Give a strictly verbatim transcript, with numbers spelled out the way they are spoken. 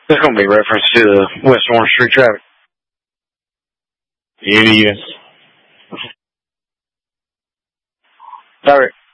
There's going to be reference to the West Orange Street traffic. Yes. All right.